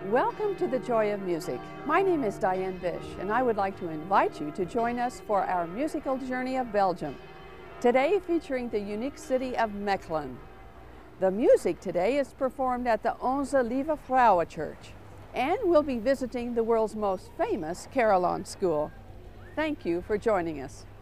Welcome to the Joy of Music. My name is Diane Bish, and I would like to invite you to join us for our musical journey of Belgium. Today featuring the unique city of Mechelen. The music today is performed at the Onze Lieve Vrouwen Church, and we'll be visiting the world's most famous carillon school. Thank you for joining us.